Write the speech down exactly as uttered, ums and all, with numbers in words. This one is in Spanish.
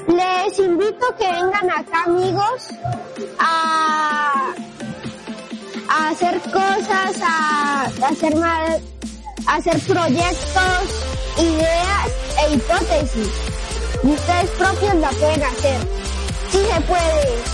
Les invito que vengan acá, amigos, a, a hacer cosas, a, a hacer mal, a hacer proyectos, ideas e hipótesis. Y ustedes propios la pueden hacer. Sí se puede.